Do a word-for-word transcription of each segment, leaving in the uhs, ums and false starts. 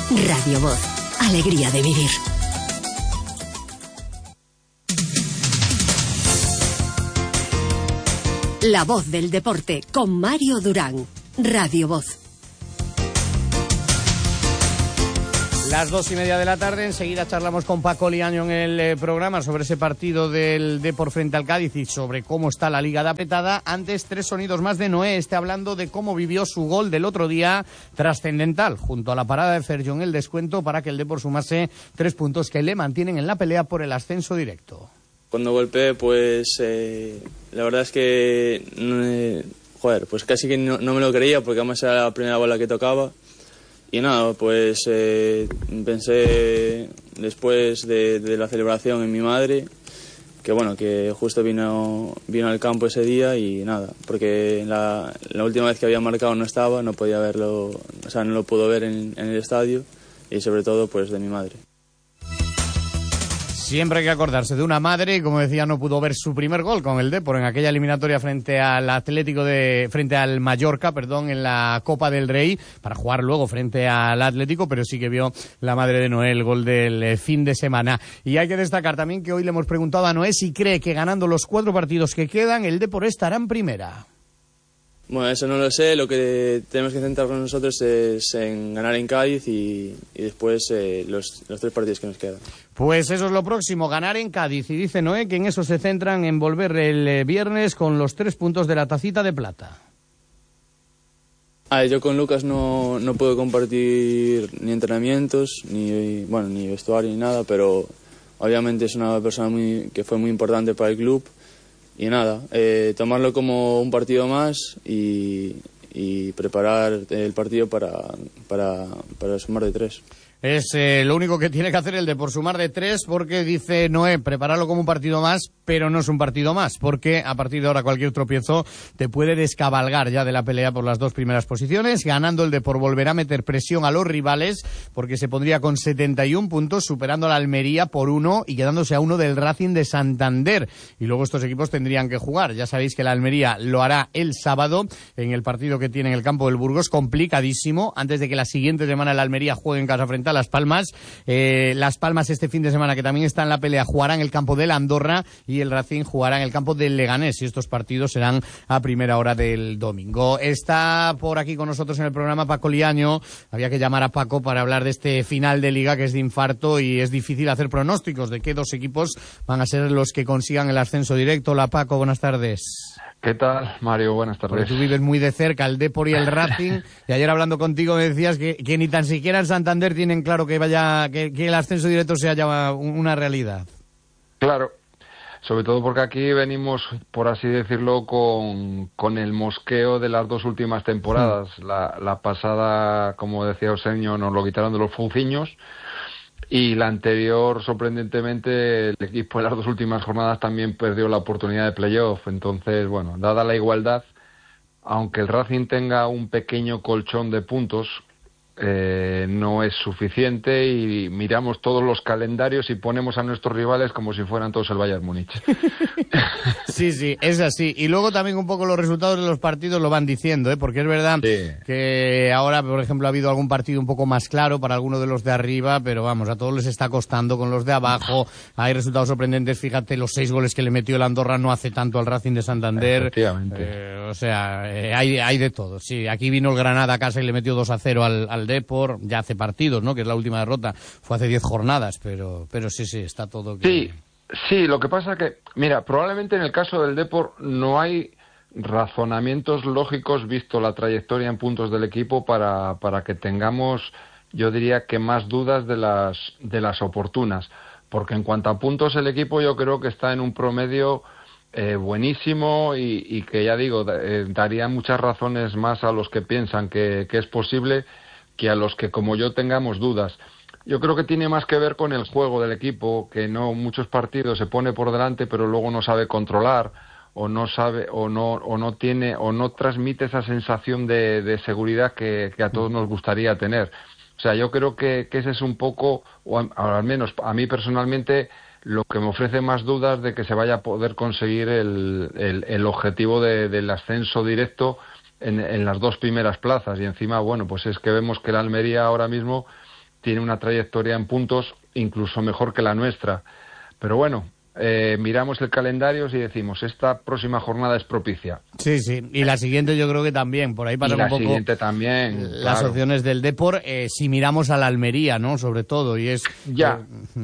Radio Voz. Alegría de vivir. La voz del deporte con Mario Durán. Radio Voz. Las dos y media de la tarde, enseguida charlamos con Paco Liaño en el eh, programa sobre ese partido del Depor frente al Cádiz y sobre cómo está la liga de apretada. Antes, tres sonidos más de Noé, este hablando de cómo vivió su gol del otro día, trascendental, junto a la parada de Ferjón, el descuento para que el Depor sumase tres puntos que le mantienen en la pelea por el ascenso directo. Cuando golpeé, pues eh, la verdad es que, eh, joder, pues casi que no, no me lo creía porque además era la primera bola que tocaba. Y nada, pues eh, pensé después de, de la celebración en mi madre, que bueno, que justo vino, vino al campo ese día y nada, porque la, la última vez que había marcado no estaba, no podía verlo, o sea, no lo pudo ver en, en el estadio y sobre todo pues de mi madre. Siempre hay que acordarse de una madre y, como decía, no pudo ver su primer gol con el Depor en aquella eliminatoria frente al Atlético de frente al Mallorca, perdón, en la Copa del Rey, para jugar luego frente al Atlético, pero sí que vio la madre de Noé el gol del fin de semana. Y hay que destacar también que hoy le hemos preguntado a Noé si cree que ganando los cuatro partidos que quedan, el Depor estará en primera. Bueno, eso no lo sé, lo que tenemos que centrarnos nosotros es en ganar en Cádiz y, y después eh, los, los tres partidos que nos quedan. Pues eso es lo próximo, ganar en Cádiz, y dice Noé que en eso se centran en volver el eh, viernes con los tres puntos de la tacita de plata. Ah, yo con Lucas no, no puedo compartir ni entrenamientos, ni bueno ni vestuario ni nada, pero obviamente es una persona muy, que fue muy importante para el club. Y nada, eh, tomarlo como un partido más y, y preparar el partido para, para, para sumar de tres. Es eh, lo único que tiene que hacer el Depor, sumar de tres, porque dice Noé, prepararlo como un partido más, pero no es un partido más, porque a partir de ahora cualquier tropiezo te puede descabalgar ya de la pelea por las dos primeras posiciones. Ganando el Depor volverá a meter presión a los rivales, porque se pondría con setenta y un puntos, superando a la Almería por uno y quedándose a uno del Racing de Santander. Y luego estos equipos tendrían que jugar. Ya sabéis que la Almería lo hará el sábado en el partido que tiene en el campo del Burgos, complicadísimo, antes de que la siguiente semana la Almería juegue en casa frente a Las Palmas. Eh, Las Palmas este fin de semana, que también está en la pelea, jugará en el campo del Andorra y el Racing jugará en el campo del Leganés, y estos partidos serán a primera hora del domingo. Está por aquí con nosotros en el programa Paco Liaño. Había que llamar a Paco para hablar de este final de liga que es de infarto y es difícil hacer pronósticos de qué dos equipos van a ser los que consigan el ascenso directo. Hola Paco, buenas tardes. ¿Qué tal, Mario? Buenas tardes. Porque tú vives muy de cerca el Depor y el Racing, y ayer hablando contigo me decías que, que ni tan siquiera en Santander tienen claro que vaya que, que el ascenso directo sea ya una realidad. Claro, sobre todo porque aquí venimos, por así decirlo, con, con el mosqueo de las dos últimas temporadas. Sí. La, la pasada, como decía Oseño, nos lo quitaron de los fouciños. Y la anterior, sorprendentemente, el equipo en las dos últimas jornadas también perdió la oportunidad de playoff. Entonces, bueno, dada la igualdad, aunque el Racing tenga un pequeño colchón de puntos, eh, no es suficiente, y miramos todos los calendarios y ponemos a nuestros rivales como si fueran todos el Bayern Múnich. Sí, sí, es así. Y luego también un poco los resultados de los partidos lo van diciendo, ¿eh? Porque es verdad sí. que ahora, por ejemplo, ha habido algún partido un poco más claro para algunos de los de arriba, pero vamos, a todos les está costando con los de abajo. Hay resultados sorprendentes, fíjate, los seis goles que le metió el Andorra no hace tanto al Racing de Santander. Efectivamente. Eh, o sea, eh, hay, hay de todo. Sí, aquí vino el Granada a casa y le metió dos a cero al, al Depor, ya hace partidos, ¿no? Que es la última derrota, fue hace diez jornadas, pero pero sí, sí, está todo que... Sí, sí, lo que pasa que, mira, probablemente en el caso del Depor no hay razonamientos lógicos, visto la trayectoria en puntos del equipo, para, para que tengamos, yo diría que más dudas de las, de las oportunas, porque en cuanto a puntos el equipo yo creo que está en un promedio Eh, buenísimo y, y que, ya digo, eh, daría muchas razones más a los que piensan que, que es posible que a los que, como yo, tengamos dudas. Yo creo que tiene más que ver con el juego del equipo, que no muchos partidos se pone por delante pero luego no sabe controlar, o no sabe o no o no tiene o no transmite esa sensación de, de seguridad que, que a todos nos gustaría tener. O sea, yo creo que, que ese es un poco, o al menos a mí personalmente, lo que me ofrece más dudas de que se vaya a poder conseguir el, el, el objetivo de, del ascenso directo en, en las dos primeras plazas. Y encima, bueno, pues es que vemos que la Almería ahora mismo tiene una trayectoria en puntos incluso mejor que la nuestra. Pero bueno, eh, miramos el calendario y decimos, esta próxima jornada es propicia. Sí, sí, y la siguiente yo creo que también, por ahí pasan un poco la siguiente también, las claro. opciones del Depor, eh, si miramos a la Almería, ¿no? Sobre todo, y es... Ya,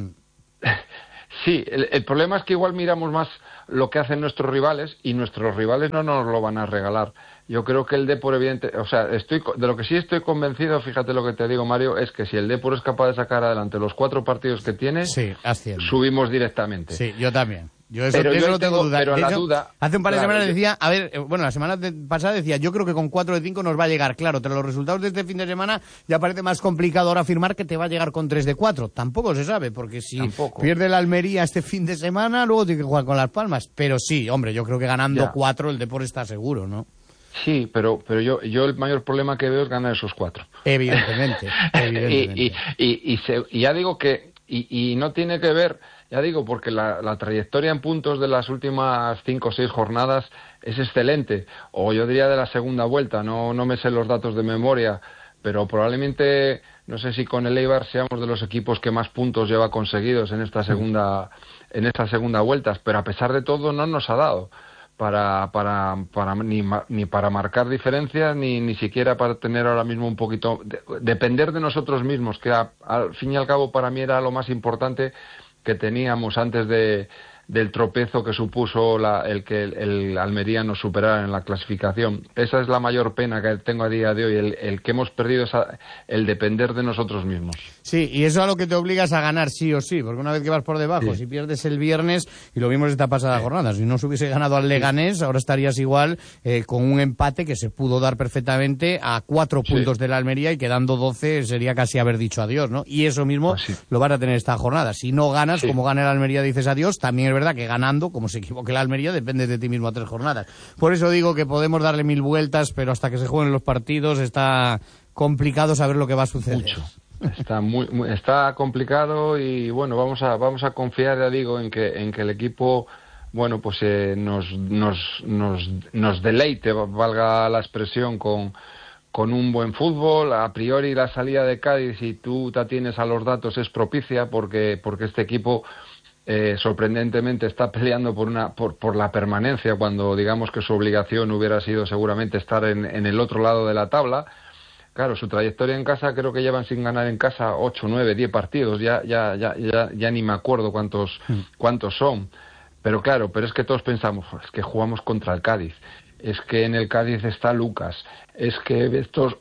eh, sí, el, el problema es que igual miramos más lo que hacen nuestros rivales, y nuestros rivales no nos lo van a regalar. Yo creo que el Depor, evidente, o sea, estoy de lo que sí estoy convencido, fíjate lo que te digo, Mario, es que si el Depor es capaz de sacar adelante los cuatro partidos que tiene, sí, subimos directamente. Sí, yo también. Yo eso, pero eso yo no tengo tengo, duda. Pero de la hecho, duda, hace un par de claro, semanas yo... decía, a ver, bueno, la semana de, pasada decía, yo creo que con cuatro de cinco nos va a llegar, claro, tras los resultados de este fin de semana ya parece más complicado ahora afirmar que te va a llegar con tres de cuatro. Tampoco se sabe, porque si Tampoco. pierde la Almería este fin de semana, luego tiene que jugar con Las Palmas. Pero sí, hombre, yo creo que ganando cuatro el Depor está seguro, ¿no? Sí, pero pero yo yo el mayor problema que veo es ganar esos cuatro. Evidentemente. evidentemente. y, y, y, y, se, y ya digo que y, y no tiene que ver, ya digo, porque la, la trayectoria en puntos de las últimas cinco o seis jornadas es excelente, o yo diría de la segunda vuelta, no no me sé los datos de memoria, pero probablemente, no sé si con el Eibar seamos de los equipos que más puntos lleva conseguidos en esta segunda en esta segunda vuelta, pero a pesar de todo no nos ha dado para para para ni ni para marcar diferencias ni ni siquiera para tener ahora mismo un poquito de, depender de nosotros mismos, que a, al fin y al cabo para mí era lo más importante que teníamos antes de del tropezo que supuso la, el que el, el Almería nos superara en la clasificación. Esa es la mayor pena que tengo a día de hoy, el, el que hemos perdido esa, el depender de nosotros mismos. Sí, y eso es a lo que te obligas a ganar sí o sí, porque una vez que vas por debajo, sí. Si pierdes el viernes, y lo vimos esta pasada sí. jornada, si no se hubiese ganado al Leganés, ahora estarías igual eh, con un empate que se pudo dar perfectamente a cuatro puntos sí. de la Almería, y quedando doce sería casi haber dicho adiós, ¿no? Y eso mismo pues sí. lo van a tener esta jornada. Si no ganas, sí. como gana el Almería dices adiós, también es verdad que ganando, como se equivoque la Almería, depende de ti mismo a tres jornadas. Por eso digo que podemos darle mil vueltas, pero hasta que se jueguen los partidos está complicado saber lo que va a suceder. Mucho. Está muy, muy está complicado, y bueno, vamos a vamos a confiar, ya digo, en que en que el equipo, bueno, pues eh, nos nos nos nos deleite, valga la expresión, con con un buen fútbol. A priori la salida de Cádiz, si tú te atienes a los datos, es propicia, porque porque este equipo Eh, sorprendentemente está peleando por una por, por la permanencia, cuando digamos que su obligación hubiera sido seguramente estar en, en el otro lado de la tabla. Claro, su trayectoria en casa, creo que llevan sin ganar en casa ocho, nueve, diez partidos, ya ya ya ya, ya ni me acuerdo cuántos cuántos son. Pero claro, pero es que todos pensamos, es que jugamos contra el Cádiz, es que en el Cádiz está Lucas, es que estos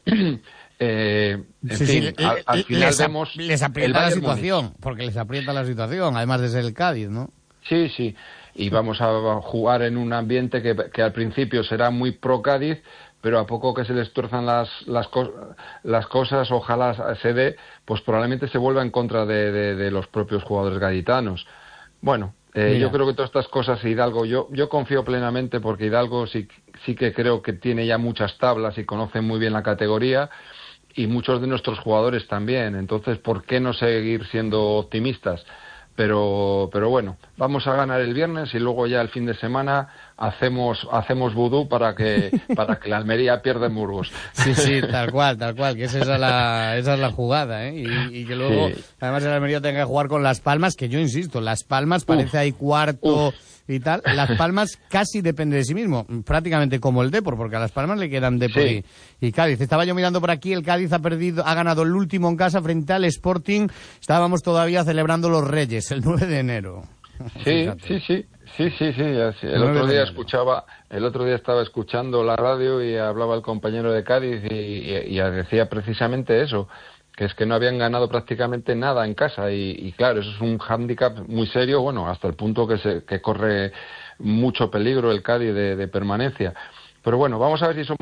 Eh, en sí, fin, sí, al, al final les, vemos les aprieta la situación, Múnich. Porque les aprieta la situación, además de ser el Cádiz, ¿no? Sí, sí, y vamos a jugar en un ambiente que, que al principio será muy pro Cádiz, pero a poco que se les tuerzan las las, co las cosas, ojalá se dé, pues probablemente se vuelva en contra de, de, de los propios jugadores gaditanos. Bueno, eh, yo creo que todas estas cosas, Hidalgo, yo yo confío plenamente, porque Hidalgo sí, sí que creo que tiene ya muchas tablas y conoce muy bien la categoría, y muchos de nuestros jugadores también. Entonces, ¿por qué no seguir siendo optimistas? Pero pero bueno, vamos a ganar el viernes, y luego ya el fin de semana hacemos hacemos vudú para que para que la Almería pierda en Burgos. Sí, sí, tal cual, tal cual, que esa es la esa es la jugada, ¿eh? Y, y que luego, sí. además, el Almería tenga que jugar con Las Palmas, que yo insisto, Las Palmas parece ahí cuarto uf. y tal. Las Palmas casi depende de sí mismo, prácticamente como el Depor, porque a Las Palmas le quedan Depor sí. y, y Cádiz. Estaba yo mirando por aquí, el Cádiz ha perdido, ha ganado el último en casa frente al Sporting. Estábamos todavía celebrando los Reyes, el nueve de enero. Sí, sí, sí. Sí, sí, sí, sí. El otro día escuchaba, el otro día estaba escuchando la radio y hablaba el compañero de Cádiz y, y, y decía precisamente eso, que es que no habían ganado prácticamente nada en casa, y, y claro, eso es un hándicap muy serio, bueno, hasta el punto que se que corre mucho peligro el Cádiz de, de permanencia. Pero bueno, vamos a ver si son...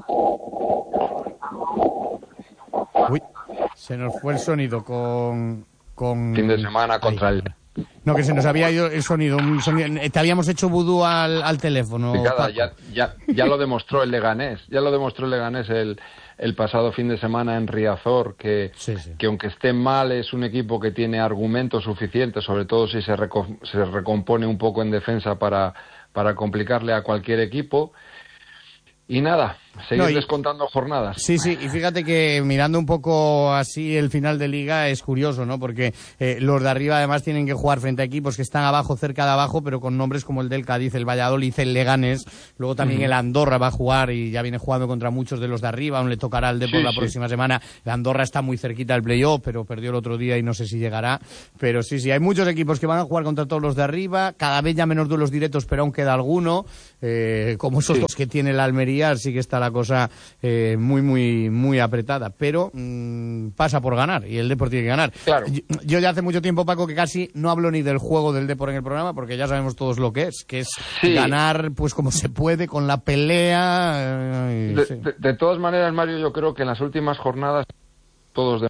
Uy, se nos fue el sonido con... con... Fin de semana contra Ahí. el... No, que se nos había ido el sonido, un sonido. Te habíamos hecho vudú al, al teléfono. Picada, ya, ya, ya lo demostró el Leganés, ya lo demostró el Leganés el, el pasado fin de semana en Riazor, que, sí, sí. que aunque esté mal, es un equipo que tiene argumentos suficientes, sobre todo si se, reco se recompone un poco en defensa para, para complicarle a cualquier equipo. Y nada, seguir no, y... descontando jornadas. Sí, sí, y fíjate que mirando un poco así el final de liga es curioso, ¿no? Porque eh, los de arriba además tienen que jugar frente a equipos que están abajo, cerca de abajo, pero con nombres como el del Cádiz, el Valladolid, el Leganés. Luego también uh-huh. el Andorra va a jugar y ya viene jugando contra muchos de los de arriba. Aún le tocará al Depor sí, la sí. próxima semana. El Andorra está muy cerquita del playoff, pero perdió el otro día y no sé si llegará. Pero sí, sí, hay muchos equipos que van a jugar contra todos los de arriba. Cada vez ya menos duelos directos, pero aún queda alguno. Eh, como esos sí. dos que tiene la Almería, sí que está la cosa eh, muy, muy, muy apretada. Pero mmm, pasa por ganar y el Depor tiene que ganar. Claro. Yo, yo ya hace mucho tiempo, Paco, que casi no hablo ni del juego del Depor en el programa, porque ya sabemos todos lo que es, que es sí. ganar pues como se puede, con la pelea. Eh, de, sí. de, de todas maneras, Mario, yo creo que en las últimas jornadas todos de...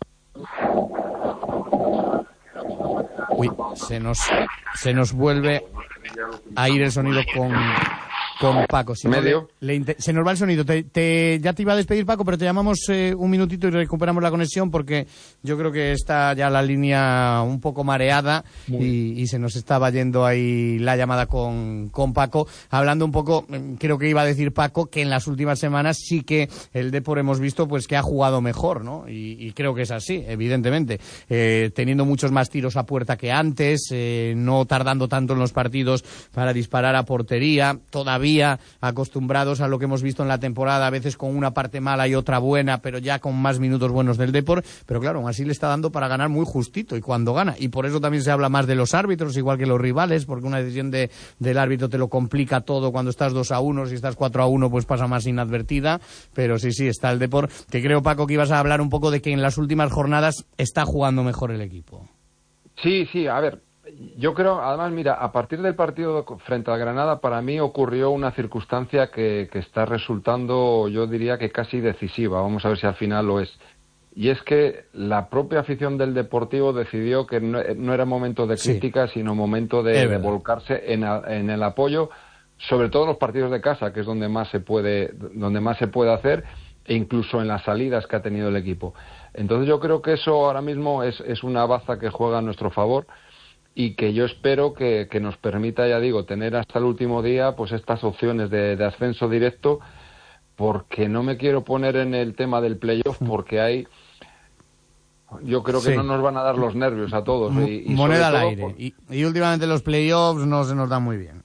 Uy, se nos, se nos vuelve a ir el sonido con, con Paco. Si ¿Medio? No le, le, se nos va el sonido. Te, te, ya te iba a despedir, Paco, pero te llamamos eh, un minutito y recuperamos la conexión porque yo creo que está ya la línea un poco mareada y, y se nos estaba yendo ahí la llamada con, con Paco. Hablando un poco, creo que iba a decir Paco que en las últimas semanas sí que el Depor hemos visto pues que ha jugado mejor, ¿no? Y, y creo que es así, evidentemente. Eh, teniendo muchos más tiros a puerta que antes, eh, no tardando tanto en los partidos para disparar a portería, todavía acostumbrados a lo que hemos visto en la temporada, a veces con una parte mala y otra buena, pero ya con más minutos buenos del Depor, pero claro, aún así le está dando para ganar muy justito y cuando gana, y por eso también se habla más de los árbitros, igual que los rivales, porque una decisión de, del árbitro te lo complica todo cuando estás dos a uno, si estás cuatro a uno pues pasa más inadvertida, pero sí, sí, está el Depor, que creo, Paco, que ibas a hablar un poco de que en las últimas jornadas está jugando mejor el equipo. Sí, sí, a ver, yo creo, además, mira, a partir del partido frente al Granada, para mí ocurrió una circunstancia que, que está resultando, yo diría que casi decisiva, vamos a ver si al final lo es. Y es que la propia afición del Deportivo decidió que no, no era momento de crítica, sí. sino momento de, de volcarse en, a, en el apoyo, sobre todo en los partidos de casa, que es donde más se puede, donde más se puede hacer, e incluso en las salidas que ha tenido el equipo. Entonces yo creo que eso ahora mismo es, es una baza que juega a nuestro favor y que yo espero que, que nos permita, ya digo, tener hasta el último día pues estas opciones de, de ascenso directo, porque no me quiero poner en el tema del playoff, porque hay... Yo creo que sí. no nos van a dar los nervios a todos. Y, y moneda al todo, aire. por... Y, y últimamente los playoffs no se nos dan muy bien.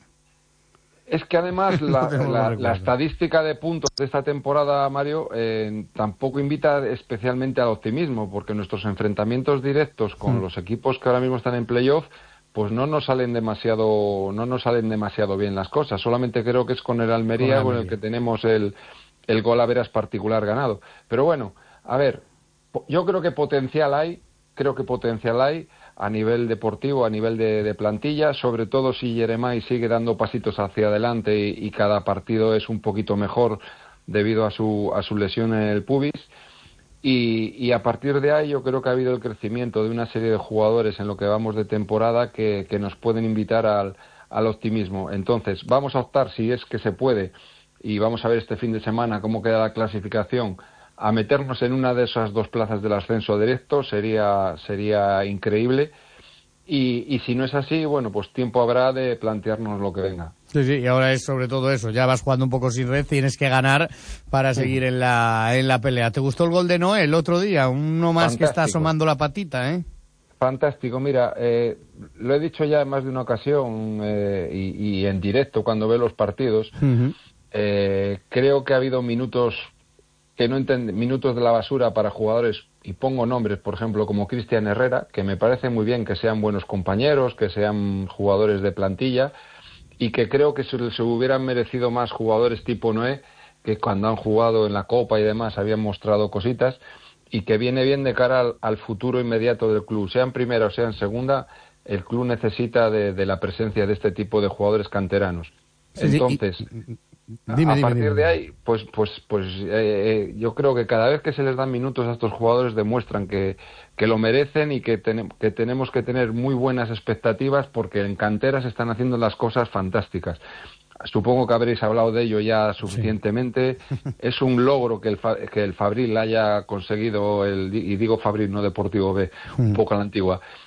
Es que además la, la, la estadística de puntos de esta temporada, Mario, eh, tampoco invita especialmente al optimismo, porque nuestros enfrentamientos directos con mm. los equipos que ahora mismo están en playoff, pues no nos salen demasiado, no nos salen demasiado bien las cosas. Solamente creo que es con el Almería con, con el que tenemos el, el gol a veras particular ganado. Pero bueno, a ver, yo creo que potencial hay, creo que potencial hay. A nivel deportivo, a nivel de, de plantilla, sobre todo si Jeremai sigue dando pasitos hacia adelante y, y cada partido es un poquito mejor debido a su, a su lesión en el pubis. Y, y a partir de ahí yo creo que ha habido el crecimiento de una serie de jugadores en lo que vamos de temporada que, que nos pueden invitar al, al optimismo. Entonces, vamos a optar, si es que se puede, y vamos a ver este fin de semana cómo queda la clasificación, a meternos en una de esas dos plazas del ascenso directo, sería sería increíble. Y, y si no es así, bueno, pues tiempo habrá de plantearnos lo que venga. Sí, sí, y ahora es sobre todo eso. Ya vas jugando un poco sin red, tienes que ganar para seguir en la en la pelea. ¿Te gustó el gol de Noé el otro día? Uno más Fantástico. Que está asomando la patita, ¿eh? Fantástico. Mira, eh, lo he dicho ya en más de una ocasión eh, y, y en directo cuando veo los partidos. Uh-huh. eh, creo que ha habido minutos... que no entiende, minutos de la basura para jugadores, y pongo nombres, por ejemplo, como Cristian Herrera, que me parece muy bien que sean buenos compañeros, que sean jugadores de plantilla, y que creo que se, se hubieran merecido más jugadores tipo Noé, que cuando han jugado en la Copa y demás habían mostrado cositas, y que viene bien de cara al, al futuro inmediato del club. Sea en primera o sea en segunda, el club necesita de, de la presencia de este tipo de jugadores canteranos. Sí, Entonces... Sí, y... Dime, a dime, partir dime. de ahí, pues, pues, pues eh, yo creo que cada vez que se les dan minutos a estos jugadores demuestran que, que lo merecen y que, ten, que tenemos que tener muy buenas expectativas porque en cantera se están haciendo las cosas fantásticas. Supongo que habréis hablado de ello ya suficientemente. Sí. Es un logro que el, que el Fabril haya conseguido, el, y digo Fabril, no Deportivo B, mm. un poco a la antigua,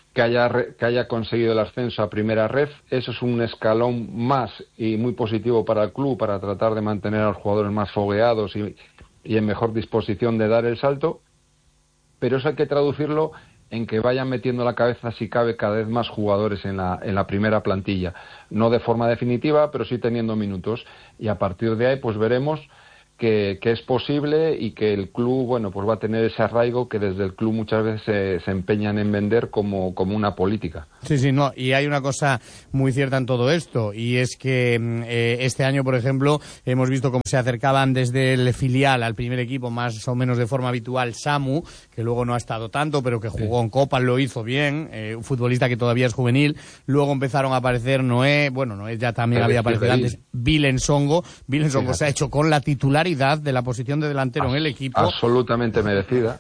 que haya, que haya conseguido el ascenso a primera ref. Eso es un escalón más y muy positivo para el club, para tratar de mantener a los jugadores más fogueados y, y en mejor disposición de dar el salto, pero eso hay que traducirlo en que vayan metiendo la cabeza, si cabe, cada vez más jugadores en la, en la primera plantilla, no de forma definitiva, pero sí teniendo minutos, y a partir de ahí pues veremos Que, que es posible y que el club, bueno, pues va a tener ese arraigo que desde el club muchas veces se, se empeñan en vender como, como una política. Sí, sí, no, y hay una cosa muy cierta en todo esto, y es que eh, este año, por ejemplo, hemos visto cómo se acercaban desde el filial al primer equipo, más o menos de forma habitual, Samu, que luego no ha estado tanto, pero que jugó sí. en Copa, lo hizo bien, eh, un futbolista que todavía es juvenil. Luego empezaron a aparecer Noé, bueno, Noé ya también pero había aparecido antes, Vilen Songo, Vilen Songo se ha hecho con la titularidad de la posición de delantero As, en el equipo. Absolutamente merecida.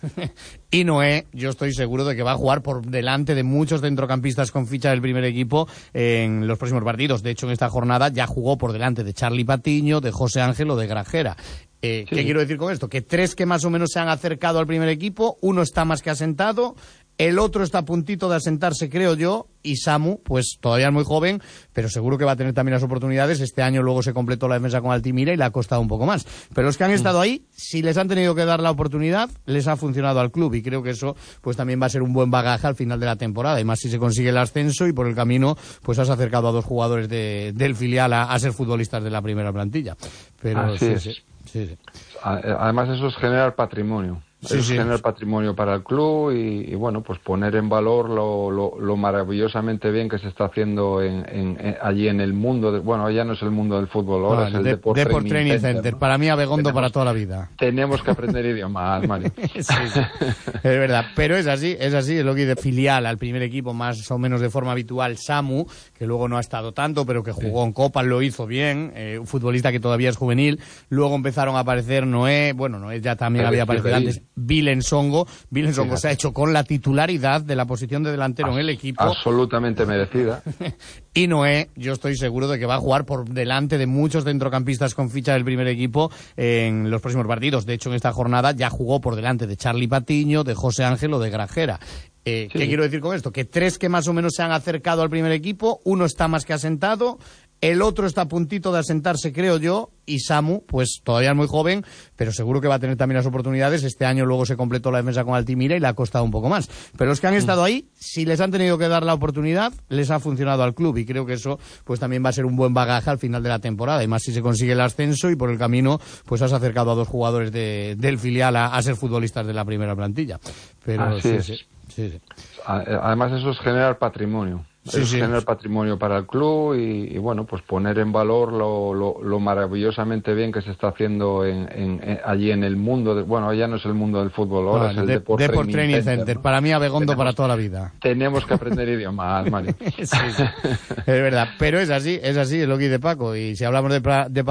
Y Noé, yo estoy seguro de que va a jugar por delante de muchos centrocampistas con ficha del primer equipo en los próximos partidos. De hecho, en esta jornada ya jugó por delante de Charly Patiño, de José Ángel o de Grajera. Eh, sí. ¿Qué quiero decir con esto? Que tres que más o menos se han acercado al primer equipo, uno está más que asentado, el otro está a puntito de asentarse, creo yo, y Samu, pues todavía es muy joven, pero seguro que va a tener también las oportunidades. Este año luego se completó la defensa con Altimira y le ha costado un poco más. Pero los que han estado ahí, si les han tenido que dar la oportunidad, les ha funcionado al club, y creo que eso pues también va a ser un buen bagaje al final de la temporada, y más si se consigue el ascenso y por el camino pues has acercado a dos jugadores de, del filial a, a ser futbolistas de la primera plantilla. Pero Así sí, es. sí, sí, sí. Además eso es generar patrimonio. Sí, es sí. generar patrimonio para el club y, y bueno, pues poner en valor lo, lo, lo maravillosamente bien que se está haciendo en, en, en, allí en el mundo, de, bueno, ya no es el mundo del fútbol, ahora vale, es el de, Deport, Deport Training, Training Center, Center, ¿no? Para mí Abegondo tenemos, para toda la vida. Tenemos que aprender idiomas, Mario. Sí, sí, es verdad, pero es así, es así, es lo que de filial al primer equipo, más o menos de forma habitual, Samu, que luego no ha estado tanto, pero que jugó sí. en Copa, lo hizo bien, eh, un futbolista que todavía es juvenil. Luego empezaron a aparecer Noé, bueno, Noé ya también pero había aparecido antes, Vilen Songo. Vilen Songo se ha hecho con la titularidad de la posición de delantero As, en el equipo. Absolutamente merecida. Y Noé, yo estoy seguro de que va a jugar por delante de muchos centrocampistas con ficha del primer equipo en los próximos partidos. De hecho, en esta jornada ya jugó por delante de Charly Patiño, de José Ángel o de Grajera. Eh, sí. ¿Qué quiero decir con esto? Que tres que más o menos se han acercado al primer equipo, uno está más que asentado, el otro está a puntito de asentarse, creo yo, y Samu, pues todavía es muy joven, pero seguro que va a tener también las oportunidades. Este año luego se completó la defensa con Altimira y le ha costado un poco más. Pero los que han estado ahí, si les han tenido que dar la oportunidad, les ha funcionado al club, y creo que eso pues también va a ser un buen bagaje al final de la temporada, y más si se consigue el ascenso y por el camino pues has acercado a dos jugadores de, del filial a, a ser futbolistas de la primera plantilla. Pero Así sí, es. sí, sí, sí. Además eso es generar patrimonio. Sí, es sí. generar patrimonio para el club y, y bueno, pues poner en valor lo, lo, lo maravillosamente bien que se está haciendo en, en, en, allí en el mundo, de, bueno, ya no es el mundo del fútbol, ahora vale, es el de, Deport, Deport Training, Training Center, Center, ¿no? Para mí Abegondo tenemos, para toda la vida. Tenemos que aprender idiomas, Mario. Sí, sí. Es verdad, pero es así, es así, es lo que dice Paco, y si hablamos de, de